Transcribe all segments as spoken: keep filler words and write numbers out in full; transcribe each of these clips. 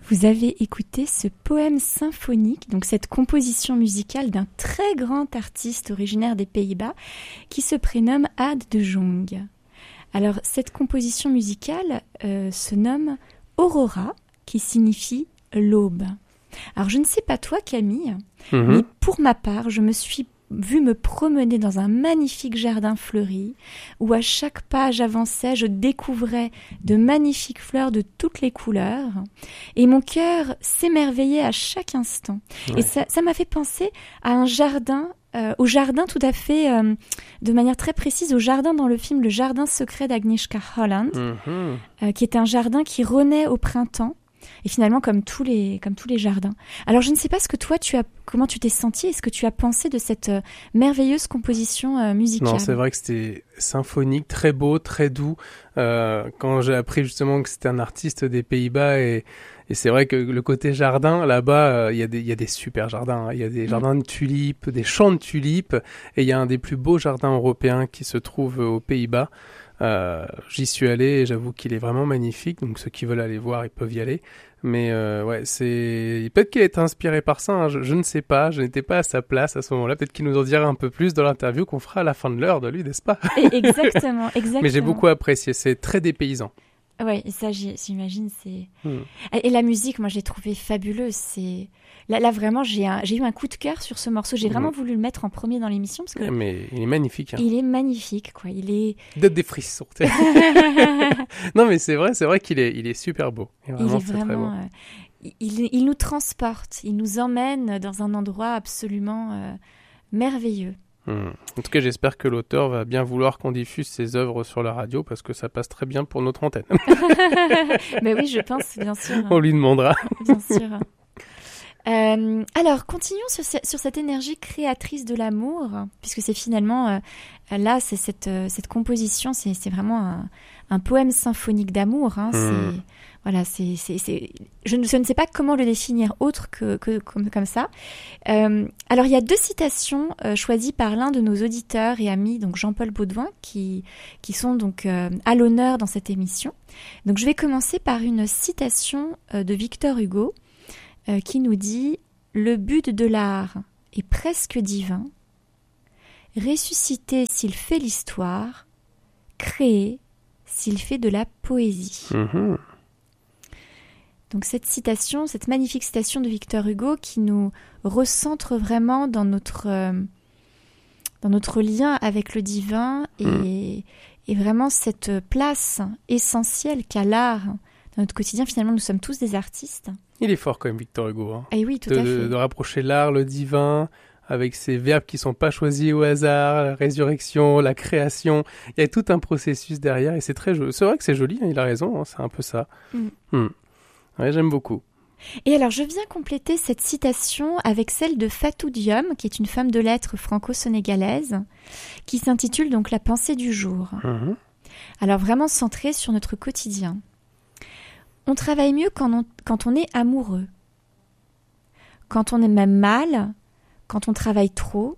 Vous avez écouté ce poème symphonique, donc cette composition musicale d'un très grand artiste originaire des Pays-Bas qui se prénomme Ad de Jong. Alors cette composition musicale euh, se nomme Aurora, qui signifie l'aube. Alors je ne sais pas toi Camille, mmh. mais pour ma part, je me suis vue me promener dans un magnifique jardin fleuri où à chaque pas j'avançais, je découvrais de magnifiques fleurs de toutes les couleurs et mon cœur s'émerveillait à chaque instant. Ouais. Et ça, ça m'a fait penser à un jardin, euh, au jardin tout à fait, euh, de manière très précise, au jardin dans le film Le Jardin secret d'Agnieszka Holland, mmh. euh, qui est un jardin qui renaît au printemps. Et finalement, comme tous les, comme tous les jardins. Alors, je ne sais pas ce que toi, tu as, comment tu t'es senti, est-ce que tu as pensé de cette euh, merveilleuse composition euh, musicale ? Non, c'est vrai que c'était symphonique, très beau, très doux. Euh, quand j'ai appris justement que c'était un artiste des Pays-Bas et, et c'est vrai que le côté jardin, là-bas, il euh, y a des, il y a des super jardins. Il hein. y a des jardins de tulipes, des champs de tulipes et il y a un des plus beaux jardins européens qui se trouve aux Pays-Bas. Euh, j'y suis allé et j'avoue qu'il est vraiment magnifique, donc ceux qui veulent aller voir, ils peuvent y aller. Mais euh, ouais, c'est peut-être qu'il a été inspiré par ça, hein. je, je ne sais pas, je n'étais pas à sa place à ce moment-là. Peut-être qu'il nous en dira un peu plus dans l'interview qu'on fera à la fin de l'heure de lui, n'est-ce pas ? Exactement, exactement. Mais j'ai beaucoup apprécié, c'est très dépaysant. Ouais, ça j'imagine, c'est... Hmm. Et la musique, moi j'ai trouvé fabuleuse, c'est... Là, là vraiment, j'ai, un, j'ai eu un coup de cœur sur ce morceau. J'ai vraiment mmh. voulu le mettre en premier dans l'émission parce que mais il est magnifique. Hein. Il est magnifique, quoi. Il est. Donne des frissons. Non, mais c'est vrai, c'est vrai qu'il est, il est super beau. Et vraiment, il est c'est vraiment. Très beau. Euh, il, il nous transporte. Il nous emmène dans un endroit absolument euh, merveilleux. Mmh. En tout cas, j'espère que l'auteur va bien vouloir qu'on diffuse ses œuvres sur la radio parce que ça passe très bien pour notre antenne. Mais oui, je pense, bien sûr. On lui demandera. Bien sûr. Euh, alors, continuons sur, ce, sur cette énergie créatrice de l'amour, puisque c'est finalement, euh, là, c'est cette, euh, cette composition, c'est, c'est vraiment un, un poème symphonique d'amour. Hein, mmh. c'est, voilà, c'est, c'est, c'est, je, ne, je ne sais pas comment le définir autre que, que comme, comme ça. Euh, alors, il y a deux citations euh, choisies par l'un de nos auditeurs et amis, donc Jean-Paul Baudouin, qui, qui sont donc euh, à l'honneur dans cette émission. Donc, je vais commencer par une citation euh, de Victor Hugo, Euh, qui nous dit « Le but de l'art est presque divin, ressusciter s'il fait l'histoire, créer s'il fait de la poésie. Mmh. » Donc cette citation, cette magnifique citation de Victor Hugo qui nous recentre vraiment dans notre, euh, dans notre lien avec le divin et, mmh. et vraiment cette place essentielle qu'a l'art dans notre quotidien. Finalement, nous sommes tous des artistes. Il est fort quand même, Victor Hugo. Hein. Et oui, tout de, à fait. De, de rapprocher l'art, le divin, avec ces verbes qui ne sont pas choisis au hasard, la résurrection, la création. Il y a tout un processus derrière et c'est très joli. C'est vrai que c'est joli, hein, il a raison, hein, c'est un peu ça. Mm. Mm. Ouais, j'aime beaucoup. Et alors, je viens compléter cette citation avec celle de Fatou Diom, qui est une femme de lettres franco-sénégalaise, qui s'intitule donc « La pensée du jour mm-hmm. ». Alors, vraiment centrée sur notre quotidien. On travaille mieux quand on, quand on est amoureux. Quand on est même mal, quand on travaille trop.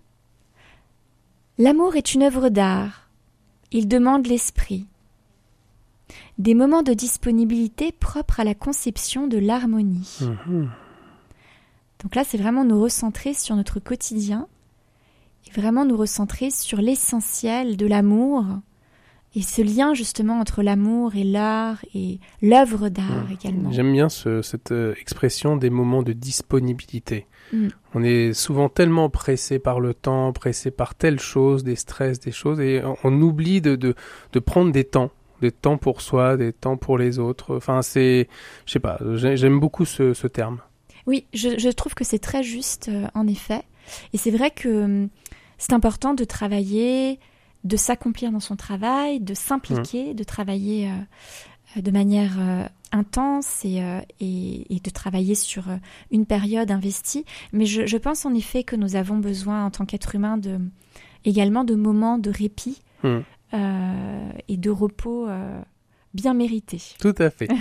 L'amour est une œuvre d'art. Il demande l'esprit. Des moments de disponibilité propres à la conception de l'harmonie. Mmh. Donc là, c'est vraiment nous recentrer sur notre quotidien et vraiment nous recentrer sur l'essentiel de l'amour. Et ce lien justement entre l'amour et l'art et l'œuvre d'art mmh. également. J'aime bien ce, cette euh, expression des moments de disponibilité. Mmh. On est souvent tellement pressé par le temps, pressé par telle chose, des stress, des choses, et on, on oublie de, de, de prendre des temps, des temps pour soi, des temps pour les autres. Enfin, c'est, je sais pas, j'aime beaucoup ce, ce terme. Oui, je, je trouve que c'est très juste, euh, en effet. Et c'est vrai que euh, c'est important de travailler, de s'accomplir dans son travail, de s'impliquer, mmh. de travailler euh, de manière euh, intense et, euh, et, et de travailler sur euh, une période investie. Mais je, je pense en effet que nous avons besoin en tant qu'être humain de, également de moments de répit mmh. euh, et de repos euh, bien mérités. Tout à fait.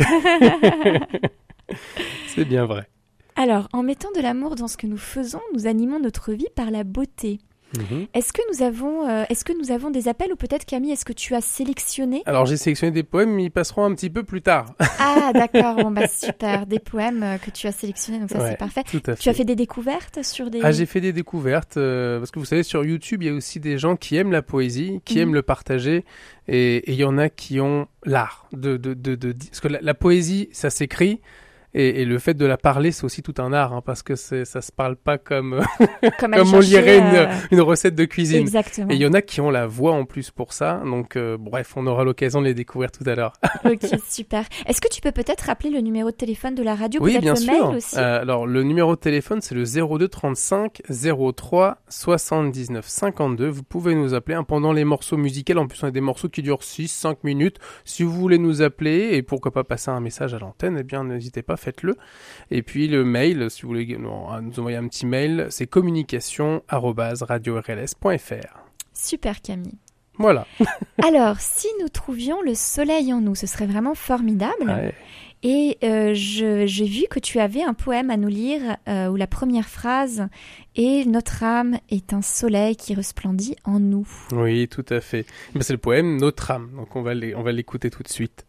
C'est bien vrai. Alors, en mettant de l'amour dans ce que nous faisons, nous animons notre vie par la beauté. Mmh. Est-ce que nous avons, euh, est-ce que nous avons des appels ou peut-être Camille, est-ce que tu as sélectionné? Alors j'ai sélectionné des poèmes, mais ils passeront un petit peu plus tard. Ah d'accord, bon bah super, des poèmes euh, que tu as sélectionnés, donc ça ouais, c'est parfait. Tout à fait. Tu as fait des découvertes sur des... Ah j'ai fait des découvertes, euh, parce que vous savez sur YouTube il y a aussi des gens qui aiment la poésie, qui mmh. aiment le partager, et il y en a qui ont l'art de, de, de, de, de... Parce que la, la poésie ça s'écrit, Et, et le fait de la parler, c'est aussi tout un art, hein, parce que c'est, ça se parle pas comme comme, comme on lirait euh... une, une recette de cuisine. Exactement. Et il y en a qui ont la voix en plus pour ça, donc euh, bref, on aura l'occasion de les découvrir tout à l'heure. Ok, super. Est-ce que tu peux peut-être rappeler le numéro de téléphone de la radio, oui, peut-être bien le sûr. mail aussi euh, Alors le numéro de téléphone, c'est le zéro deux trente-cinq zéro trois soixante-dix-neuf cinquante-deux. Vous pouvez nous appeler hein, pendant les morceaux musicaux. En plus, on a des morceaux qui durent six cinq minutes. Si vous voulez nous appeler et pourquoi pas passer un message à l'antenne, eh bien n'hésitez pas, faites-le. Et puis le mail, si vous voulez nous envoyer un petit mail, c'est communication arobase radio r l s point f r. Super Camille. Voilà. Alors, si nous trouvions le soleil en nous, ce serait vraiment formidable. Ouais. Et euh, je, j'ai vu que tu avais un poème à nous lire euh, où la première phrase est « Notre âme est un soleil qui resplendit en nous ». Oui, tout à fait. Mais c'est le poème « Notre âme », donc on va, les, on va l'écouter tout de suite.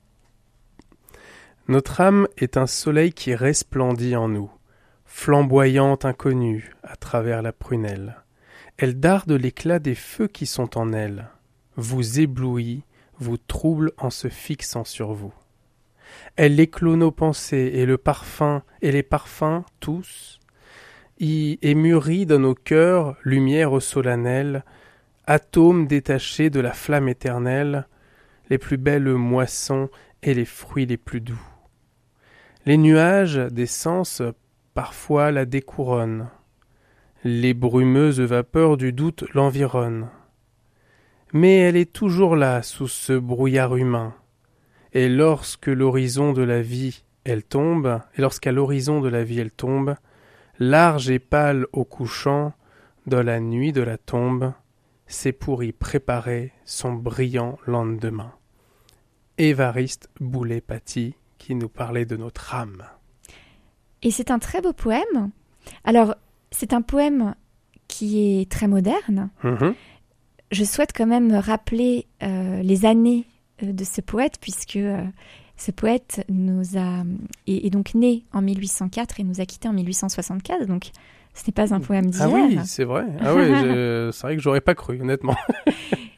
Notre âme est un soleil qui resplendit en nous, flamboyante inconnue à travers la prunelle. Elle darde l'éclat des feux qui sont en elle, vous éblouit, vous trouble en se fixant sur vous. Elle éclot nos pensées et le parfum et les parfums tous, y est mûri dans nos cœurs lumière solennelle, atomes détachés de la flamme éternelle, les plus belles moissons et les fruits les plus doux. Les nuages des sens parfois la découronnent, les brumeuses vapeurs du doute l'environnent. Mais elle est toujours là sous ce brouillard humain, et lorsque l'horizon de la vie elle tombe, et lorsqu'à l'horizon de la vie elle tombe, large et pâle au couchant, dans la nuit de la tombe, c'est pour y préparer son brillant lendemain. Évariste Boulay-Paty, qui nous parlait de notre âme. Et c'est un très beau poème. Alors, c'est un poème qui est très moderne. Mmh. Je souhaite quand même rappeler euh, les années euh, de ce poète, puisque euh, ce poète nous a, est, est donc né en mille huit cent quatre et nous a quittés en mille huit cent soixante-quatre, donc ce n'est pas un poème d'hier. Ah oui, c'est vrai. Ah oui, je, c'est vrai que j'aurais pas cru, honnêtement.